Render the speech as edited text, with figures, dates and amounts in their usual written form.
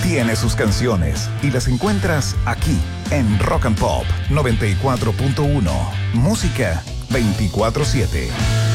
tiene sus canciones y las encuentras aquí en Rock and Pop 94.1. Música 24/7.